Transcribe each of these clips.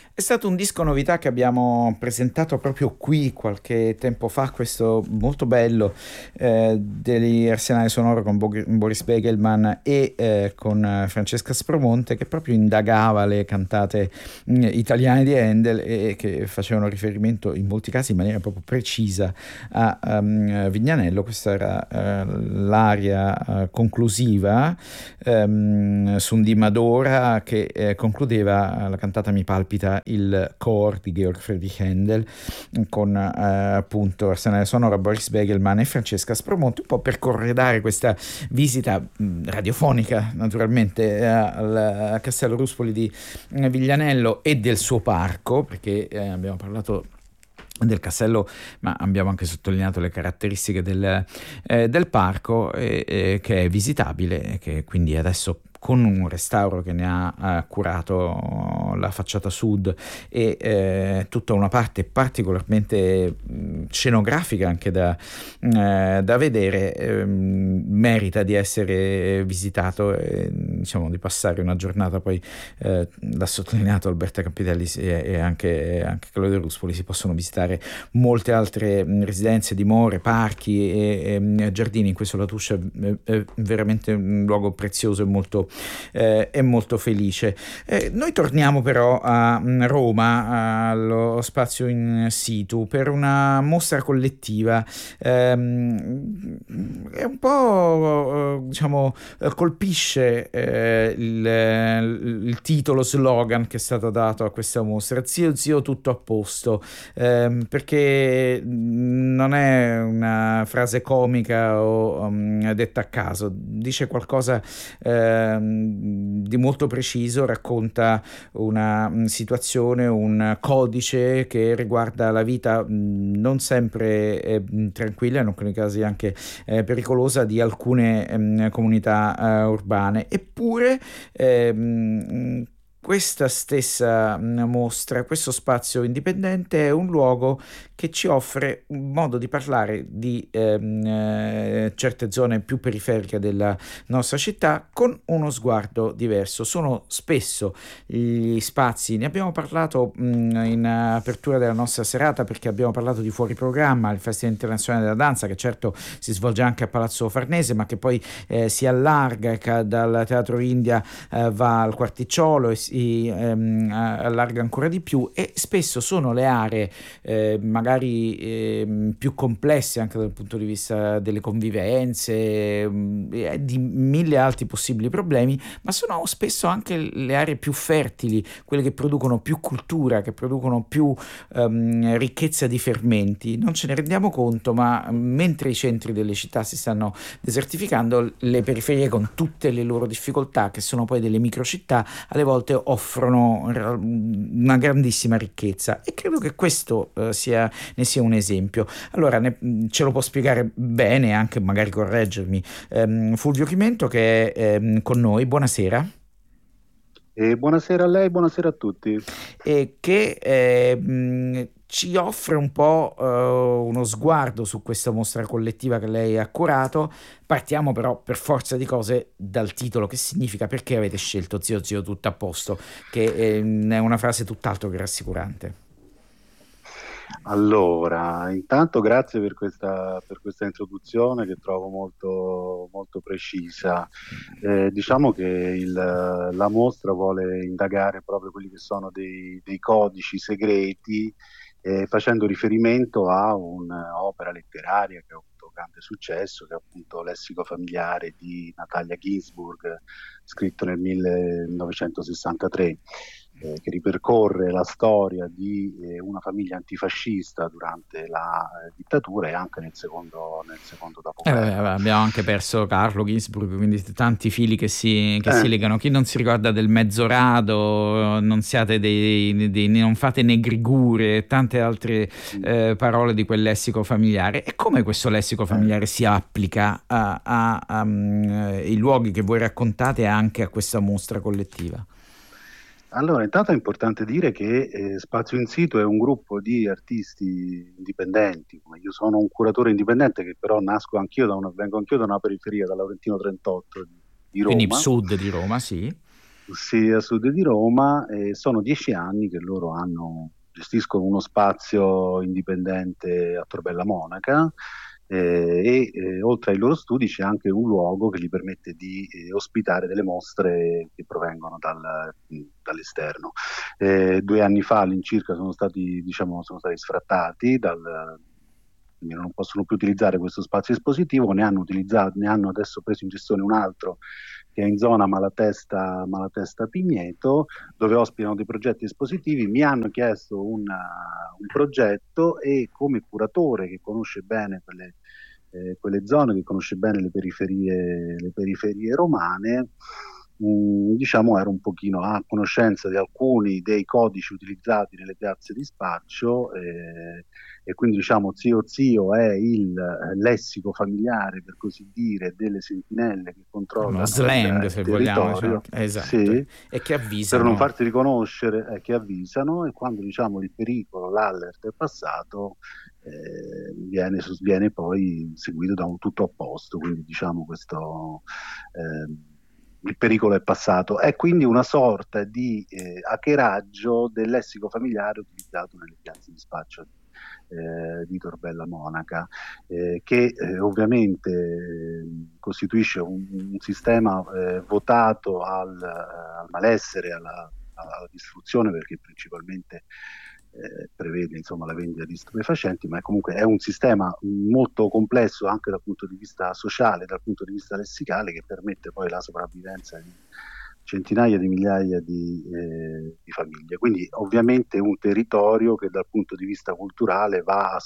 È stato un disco novità che abbiamo presentato proprio qui qualche tempo fa, questo molto bello degli Arsenale Sonoro con Boris Begelman e con Francesca Spromonte, che proprio indagava le cantate italiane di Handel e che facevano riferimento in molti casi in maniera proprio precisa a Vignanello. Questa era l'aria conclusiva su di Madora che concludeva la cantata Mi palpita il core di Georg Friedrich Händel con appunto Arsenale Sonora, Boris Begelman e Francesca Spromonte, un po' per corredare questa visita radiofonica naturalmente al Castello Ruspoli di Viglianello e del suo parco, perché abbiamo parlato del castello, ma abbiamo anche sottolineato le caratteristiche del parco che è visitabile, che quindi adesso con un restauro che ne ha curato la facciata sud e tutta una parte particolarmente scenografica anche da vedere, merita di essere visitato e diciamo di passare una giornata. Poi l'ha sottolineato Alberta Campitelli e anche Claudio Ruspoli, si possono visitare molte altre residenze, dimore, parchi e giardini. In questo La Tuscia è veramente un luogo prezioso e molto felice. Noi torniamo però a Roma, allo spazio in situ, per una mostra collettiva. È un po' diciamo colpisce il titolo slogan che è stato dato a questa mostra: zio zio tutto a posto, perché non è una frase comica o detta a caso, dice qualcosa di molto preciso, racconta una situazione, un codice che riguarda la vita non sempre tranquilla, in alcuni casi anche pericolosa, di alcune comunità urbane. Eppure questa stessa mostra, questo spazio indipendente è un luogo che ci offre un modo di parlare di certe zone più periferiche della nostra città con uno sguardo diverso. Sono spesso gli spazi, ne abbiamo parlato in apertura della nostra serata, perché abbiamo parlato di Fuori Programma, il Festival Internazionale della Danza, che certo si svolge anche a Palazzo Farnese, ma che poi si allarga, che dal Teatro India va al Quarticciolo e si allarga ancora di più, e spesso sono le aree magari più complesse anche dal punto di vista delle convivenze, di mille altri possibili problemi, ma sono spesso anche le aree più fertili, quelle che producono più cultura, che producono più ricchezza di fermenti. Non ce ne rendiamo conto, ma mentre i centri delle città si stanno desertificando, le periferie, con tutte le loro difficoltà, che sono poi delle microcittà, alle volte offrono una grandissima ricchezza, e credo che questo ne sia un esempio. Allora ce lo può spiegare bene, anche magari correggermi, Fulvio Chimento, che è con noi. Buonasera. Buonasera a lei, buonasera a tutti. E che ci offre un po' uno sguardo su questa mostra collettiva che lei ha curato. Partiamo però per forza di cose dal titolo. Che significa? Perché avete scelto Zio Zio tutto a posto? Che è una frase tutt'altro che rassicurante. Allora, intanto grazie per questa introduzione che trovo molto, molto precisa. Diciamo che la mostra vuole indagare proprio quelli che sono dei codici segreti, facendo riferimento a un'opera letteraria che ha avuto grande successo, che è appunto Lessico familiare di Natalia Ginsburg, scritto nel 1963. Che ripercorre la storia di una famiglia antifascista durante la dittatura e anche nel secondo dopoguerra. Abbiamo anche perso Carlo Ginzburg, quindi tanti fili che si Eh, legano. Chi non si ricorda del Mezzorado, non siate non fate negrigure, tante altre parole di quel lessico familiare. E come questo lessico eh. familiare si applica ai luoghi che voi raccontate e anche a questa mostra collettiva? Allora, intanto è importante dire che Spazio in Situ è un gruppo di artisti indipendenti, come io sono un curatore indipendente che però vengo anch'io da una periferia, da Laurentino 38 di Quindi Roma. sud di Roma, sì. sì, a sud di Roma, e sono 10 anni che loro gestiscono uno spazio indipendente a Torbella Monaca, oltre ai loro studi c'è anche un luogo che gli permette di ospitare delle mostre che provengono dall'esterno. 2 anni fa all'incirca sono stati sfrattati quindi non possono più utilizzare questo spazio espositivo, ne hanno adesso preso in gestione un altro che è in zona Malatesta Pigneto, dove ospitano dei progetti espositivi. Mi hanno chiesto un progetto, e come curatore che conosce bene quelle zone, che conosce bene le periferie romane, diciamo ero un pochino a conoscenza di alcuni dei codici utilizzati nelle piazze di spaccio, e quindi diciamo zio zio è il lessico familiare, per così dire, delle sentinelle che Uno controllano slang, il se vogliamo, diciamo. territorio, Esatto, sì, e che per non avvisano. farti riconoscere, che avvisano, e quando diciamo il pericolo, l'allert è passato, viene poi seguito da un tutto opposto, quindi diciamo il pericolo è passato. È quindi una sorta di hackeraggio del lessico familiare utilizzato nelle piazze di spaccio di Torbella Monaca, che ovviamente costituisce un sistema votato al malessere, alla distruzione, perché principalmente prevede insomma la vendita di stupefacenti, ma comunque è un sistema molto complesso anche dal punto di vista sociale, dal punto di vista lessicale, che permette poi la sopravvivenza di centinaia di migliaia di famiglie. Quindi ovviamente un territorio che dal punto di vista culturale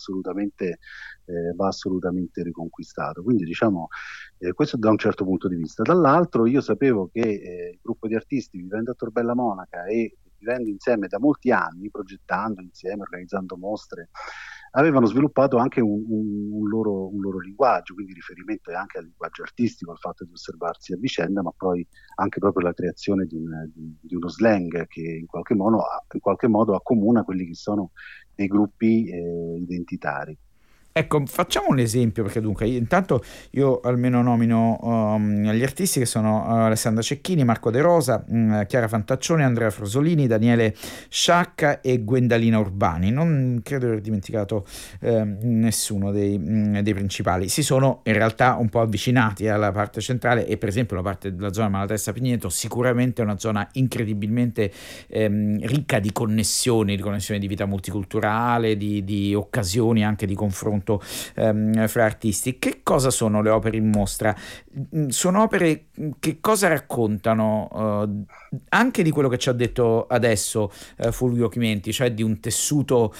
va assolutamente riconquistato. Quindi diciamo questo da un certo punto di vista. Dall'altro io sapevo che il gruppo di artisti, vivendo a Torbella Monaca e vivendo insieme da molti anni, progettando insieme, organizzando mostre, avevano sviluppato anche un loro linguaggio, quindi riferimento è anche al linguaggio artistico, al fatto di osservarsi a vicenda, ma poi anche proprio la creazione di uno slang che in qualche modo accomuna quelli che sono dei gruppi identitari. Ecco, facciamo un esempio, perché dunque, intanto io almeno nomino gli artisti che sono Alessandra Cecchini, Marco De Rosa, Chiara Fantaccione, Andrea Frosolini, Daniele Sciacca e Gwendalina Urbani. Non credo di aver dimenticato nessuno dei principali. Si sono in realtà un po' avvicinati alla parte centrale, e per esempio la parte della zona Malatesta Pigneto sicuramente è una zona incredibilmente ricca di connessioni di vita multiculturale, di occasioni anche di confronto fra artisti. Che cosa sono le opere in mostra? Sono opere che cosa raccontano anche di quello che ci ha detto adesso Fulvio Chimenti, cioè di un tessuto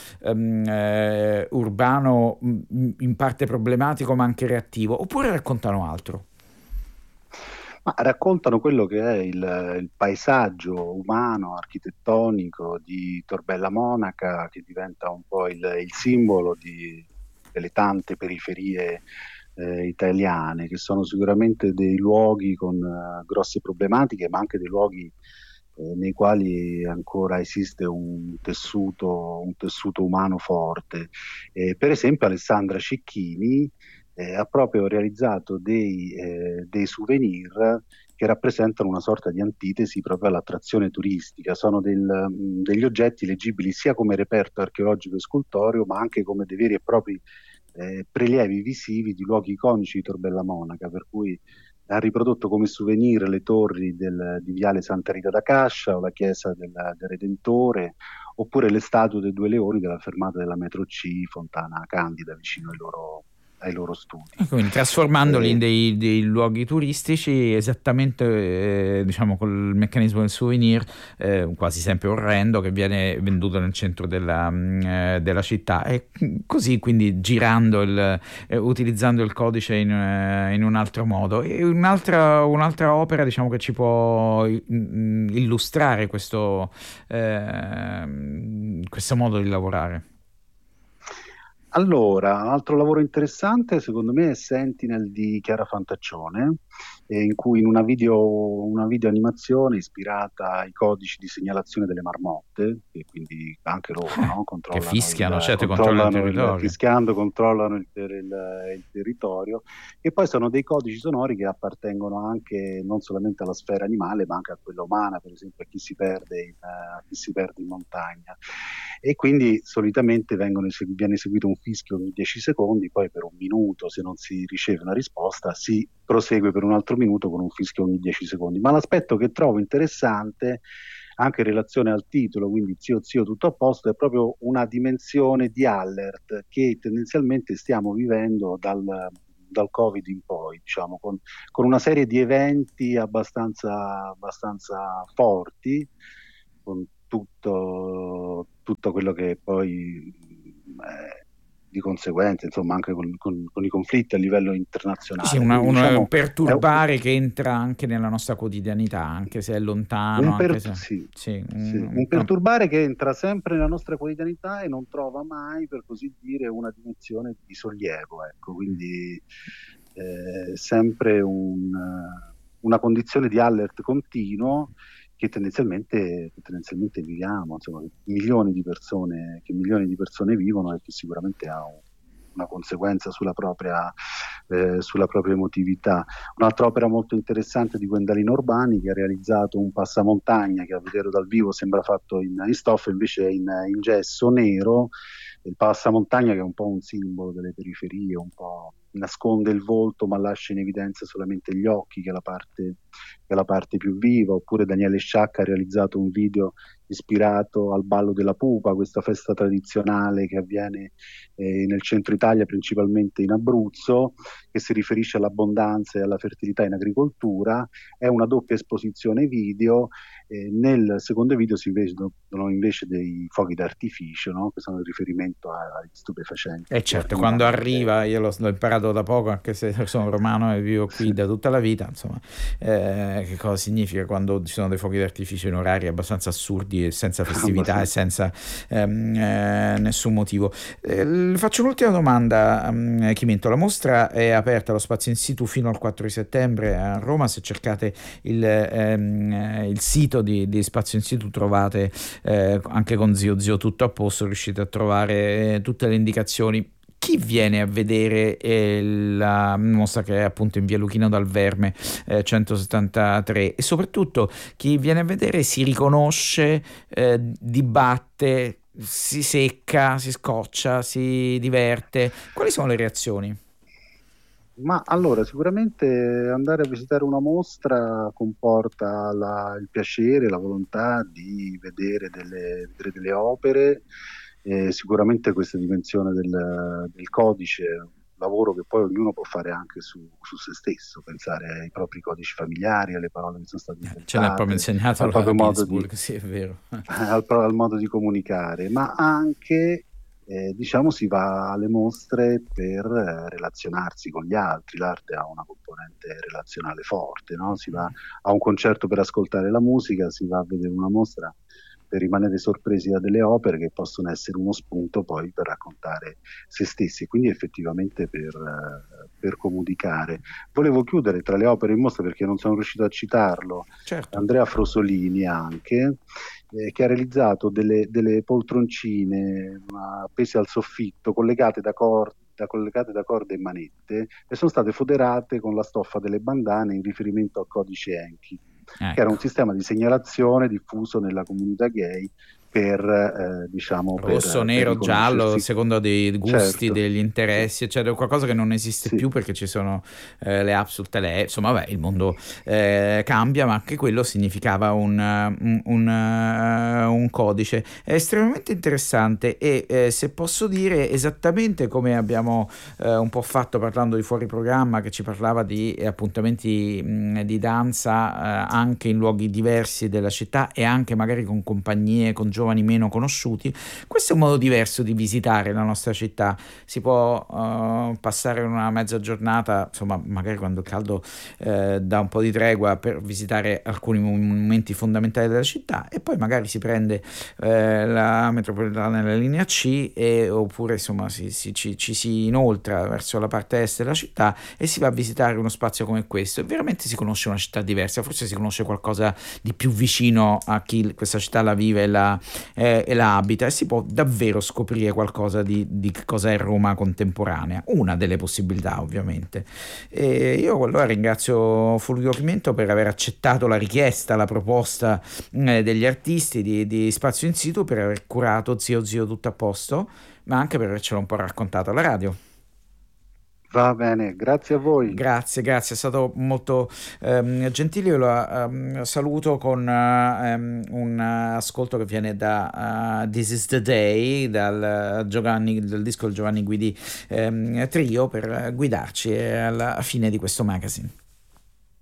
urbano in parte problematico ma anche reattivo, oppure raccontano altro? Ma raccontano quello che è il paesaggio umano, architettonico di Torbella Monaca, che diventa un po' il simbolo delle tante periferie italiane, che sono sicuramente dei luoghi con grosse problematiche, ma anche dei luoghi nei quali ancora esiste un tessuto umano forte. Per esempio, Alessandra Cecchini ha proprio realizzato dei souvenir che rappresentano una sorta di antitesi proprio all'attrazione turistica. Sono degli oggetti leggibili sia come reperto archeologico e scultoreo, ma anche come dei veri e propri prelievi visivi di luoghi iconici di Torbella Monaca, per cui ha riprodotto come souvenir le torri di Viale Santa Rita da Cascia, o la chiesa del Redentore, oppure le statue dei due leoni della fermata della metro C, Fontana Candida, vicino ai loro studi. Quindi trasformandoli in Eh, dei luoghi turistici esattamente, diciamo, col meccanismo del souvenir, quasi sempre orrendo, che viene venduto nel centro della città, e così quindi utilizzando il codice in un altro modo. E un'altra opera, diciamo, che ci può illustrare questo modo di lavorare. Allora, un altro lavoro interessante secondo me è Sentinel di Chiara Fantaccione, in cui in una video animazione ispirata ai codici di segnalazione delle marmotte, che quindi anche loro, no, Che fischiano, certo, controllano il controllano territorio. fischiando, controllano il territorio, e poi sono dei codici sonori che appartengono anche non solamente alla sfera animale, ma anche a quella umana, per esempio a chi si perde a chi si perde in montagna. E quindi solitamente viene eseguito un fischio ogni 10 secondi, poi per un minuto, se non si riceve una risposta, si prosegue per un altro minuto con un fischio ogni 10 secondi. Ma l'aspetto che trovo interessante, anche in relazione al titolo, quindi zio zio tutto a posto, è proprio una dimensione di alert che tendenzialmente stiamo vivendo dal Covid in poi, diciamo, con una serie di eventi abbastanza forti, con tutto quello che poi di conseguenza, insomma, anche con i conflitti a livello Sì, sì, internazionale. Quindi un diciamo è perturbare che entra anche nella nostra quotidianità, anche se è lontano, anche se... sì, Sì, sì, un perturbare che entra sempre nella nostra quotidianità e non trova mai, per così dire, una dimensione di sollievo, ecco, quindi sempre una condizione di alert continuo che tendenzialmente viviamo, insomma, che milioni di persone vivono, e che sicuramente ha una conseguenza sulla propria emotività. Un'altra opera molto interessante di Gwendalino Urbani, che ha realizzato un passamontagna che a vedere dal vivo sembra fatto in stoffa, invece è in gesso nero. Il passamontagna, che è un po' un simbolo delle periferie, un po' nasconde il volto ma lascia in evidenza solamente gli occhi, che è la parte più viva. Oppure Daniele Sciacca ha realizzato un video ispirato al ballo della pupa, questa festa tradizionale che avviene nel centro Italia, principalmente in Abruzzo, che si riferisce all'abbondanza e alla fertilità in agricoltura. È una doppia esposizione video. Nel secondo video si vedono invece dei fuochi d'artificio, no? Che sono in riferimento agli stupefacenti e che certo, quando arrivano arriva, io l'ho imparato da poco, anche se sono romano e vivo qui sì, da tutta la vita, insomma, che cosa significa quando ci sono dei fuochi d'artificio in orari abbastanza assurdi e senza festività e abbastanza. senza nessun motivo. Le faccio un'ultima domanda, Chimento. La mostra è aperta allo spazio in situ fino al 4 di settembre a Roma. Se cercate il sito di Spazio in Situ trovate anche con Zio Zio tutto a posto, riuscite a trovare tutte le indicazioni. Chi viene a vedere la mostra, che è appunto in via Luchino dal Verme 173, e soprattutto chi viene a vedere si riconosce, dibatte, si secca, si scoccia, si diverte? Quali sono le reazioni? Ma allora, sicuramente andare a visitare una mostra comporta il piacere, la volontà di vedere delle opere. Sicuramente questa dimensione del codice è un lavoro che poi ognuno può fare anche su se stesso, pensare ai propri codici familiari, alle parole che sono state Ce l'ha proprio inventate, insegnato al la proprio modo di, Ginsburg, sì, è vero. al modo di comunicare, ma anche diciamo si va alle mostre per relazionarsi con gli altri. L'arte ha una componente relazionale forte, no? Si va a un concerto per ascoltare la musica, si va a vedere una mostra per rimanere sorpresi da delle opere che possono essere uno spunto poi per raccontare se stessi, e quindi effettivamente per comunicare. Volevo chiudere tra le opere in mostra, perché non sono riuscito a citarlo, Certo. Andrea Frosolini anche, che ha realizzato delle poltroncine appese al soffitto, collegate da corde e manette, e sono state foderate con la stoffa delle bandane in riferimento al codice Enki, che era Ecco. un sistema di segnalazione diffuso nella comunità gay diciamo, Rosso, per nero, giallo, riconoscersi. secondo dei gusti, Certo, degli sì, interessi, eccetera, qualcosa che non esiste sì. più perché ci sono le app sul telefono, insomma, vabbè, il mondo cambia, ma anche quello significava un codice. È estremamente interessante e se posso dire, esattamente come abbiamo un po' fatto parlando di fuori programma, che ci parlava di appuntamenti di danza anche in luoghi diversi della città e anche magari con compagnie, con giovani meno conosciuti. Questo è un modo diverso di visitare la nostra città. Si può passare una mezza giornata, insomma, magari quando il caldo dà un po' di tregua, per visitare alcuni monumenti fondamentali della città, e poi magari si prende la metropolitana nella linea C, oppure insomma ci si inoltra verso la parte est della città e si va a visitare uno spazio come questo, e veramente si conosce una città diversa, forse si conosce qualcosa di più vicino a chi questa città la vive e la abita, e si può davvero scoprire qualcosa di cosa è Roma contemporanea, una delle possibilità ovviamente. E io allora ringrazio Fulvio Pimento per aver accettato la richiesta, la proposta degli artisti di Spazio in Situ, per aver curato Zio Zio tutto a posto, ma anche per avercelo un po' raccontato alla radio. Va bene, grazie a voi. Grazie, è stato molto gentile. Io la saluto con un ascolto che viene da This is the Day, dal disco del Giovanni Guidi Trio, per guidarci alla fine di questo magazine.